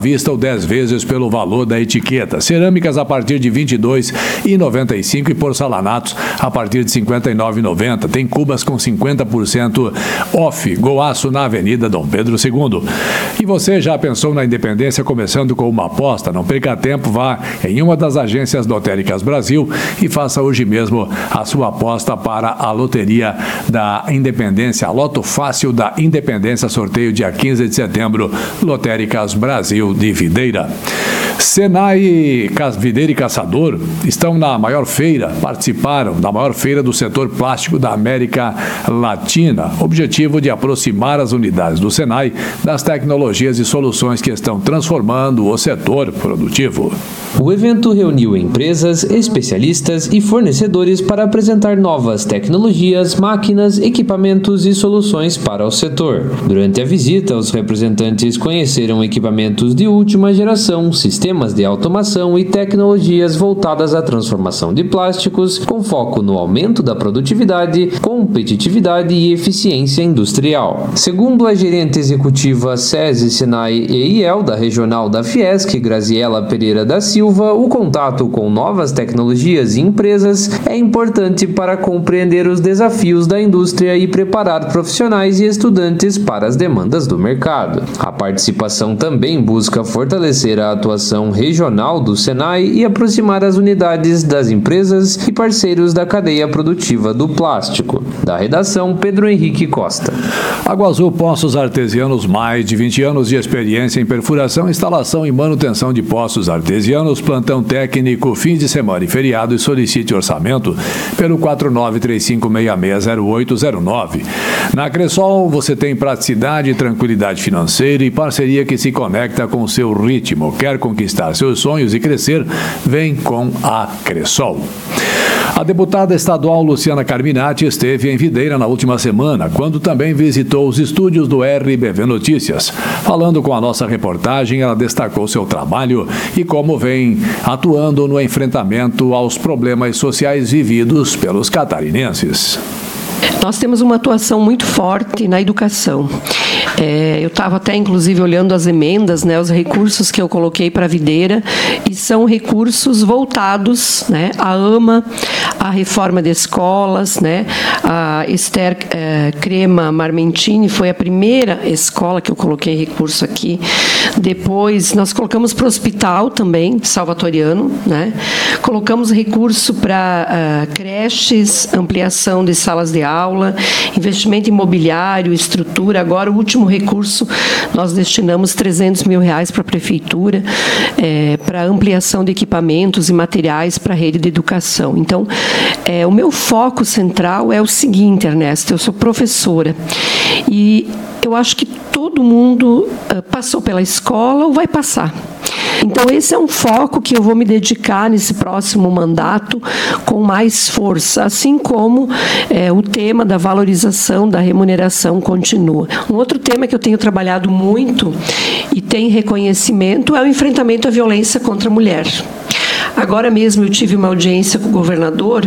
vista ou 10 vezes pelo valor da etiqueta. Cerâmicas a partir de R$ 22,95 e porcelanatos a partir de R$ 59,90. Tem cubas com 50% off. Goaço na Avenida Dom Pedro II. E você já pensou na independência começando com uma aposta? Não perca tempo, vá em uma das agências lotéricas Brasil e faça hoje mesmo a sua aposta para a Loteria da Independência, a Loto Fácil da Independência, sorteio dia 15 de setembro, Lotéricas Brasil de Videira. Senai, Videira e Caçador estão na maior feira, participaram da maior feira do setor plástico da América Latina. Objetivo de aproximar as unidades do Senai das tecnologias e soluções que estão transformando o setor produtivo. O evento reuniu empresas, especialistas e fornecedores para apresentar novas tecnologias, máquinas, equipamentos e soluções para o setor. Durante a visita, os representantes conheceram equipamentos de última geração, sistemas de automação e tecnologias voltadas à transformação de plásticos, com foco no aumento da produtividade, competitividade e eficiência industrial. Segundo a gerente executiva SESI, Senai e IEL da regional da Fiesc, Graziela Pereira da Silva, o contato com novas tecnologias e empresas é importante para compreender os desafios da indústria e preparar profissionais e estudantes para as demandas do mercado. A participação também busca fortalecer a atuação regional do Senai e aproximar as unidades das empresas e parceiros da cadeia produtiva do plástico. Da redação, Pedro Henrique Costa. Água Azul Poços Artesianos, mais de 20 anos de experiência em perfuração, instalação e manutenção de poços artesianos, plantão técnico, fins de semana e feriado, e solicite orçamento pelo 4935660809. Na Cressol você tem praticidade, tranquilidade financeira e parceria que se conecta com o seu ritmo. Quer conquistar seus sonhos e crescer? Vem com a Cressol. A deputada estadual Luciana Carminati esteve em Videira na última semana, quando também visitou os estúdios do RBV Notícias. Falando com a nossa reportagem, ela destacou seu trabalho e como vem atuando no enfrentamento aos problemas sociais vividos pelos catarinenses. Nós temos uma atuação muito forte na educação. Eu estava até, inclusive, olhando as emendas, os recursos que eu coloquei para a Videira, e são recursos voltados, à AMA, à reforma de escolas, a Esther Crema Marmentini foi a primeira escola que eu coloquei recurso aqui. Depois, nós colocamos para o hospital também, salvatoriano, colocamos recurso para creches, ampliação de salas de aula, investimento imobiliário, estrutura. Agora, o último recurso, nós destinamos R$300 mil para a Prefeitura, para ampliação de equipamentos e materiais para a rede de educação. Então, o meu foco central é o seguinte, Ernesto, eu sou professora e eu acho que todo mundo passou pela escola ou vai passar. Então, esse é um foco que eu vou me dedicar nesse próximo mandato com mais força, assim como o tema da valorização da remuneração continua. Um outro tema que eu tenho trabalhado muito e tem reconhecimento é o enfrentamento à violência contra a mulher. Agora mesmo eu tive uma audiência com o governador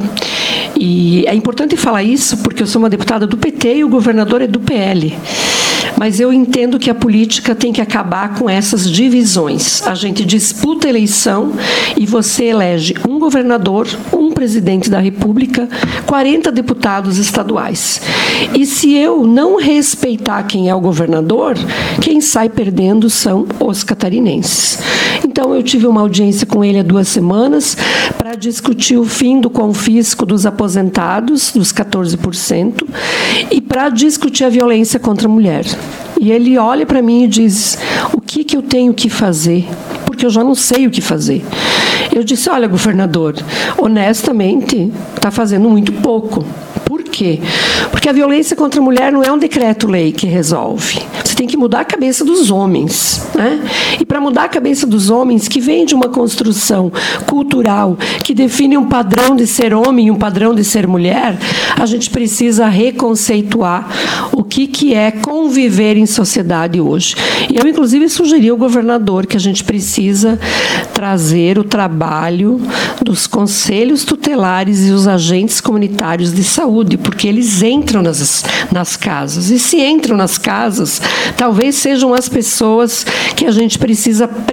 e é importante falar isso porque eu sou uma deputada do PT e o governador é do PL. Mas eu entendo que a política tem que acabar com essas divisões. A gente disputa a eleição e você elege um governador, um presidente da República, 40 deputados estaduais. E se eu não respeitar quem é o governador, quem sai perdendo são os catarinenses. Então, eu tive uma audiência com ele há 2 semanas para discutir o fim do confisco dos aposentados, dos 14%, e para discutir a violência contra a mulher. E ele olha para mim e diz, o que eu tenho que fazer? Porque eu já não sei o que fazer. Eu disse, olha, governador, honestamente, está fazendo muito pouco. Por quê? Porque a violência contra a mulher não é um decreto-lei que resolve. Você tem que mudar a cabeça dos homens, E para mudar a cabeça dos homens, que vem de uma construção cultural que define um padrão de ser homem e um padrão de ser mulher, a gente precisa reconceituar o que é conviver em sociedade hoje. E eu, inclusive, sugeri ao governador que a gente precisa trazer o trabalho dos conselhos tutelares e os agentes comunitários de saúde, porque eles entram nas casas. E se entram nas casas, talvez sejam as pessoas que a gente precisa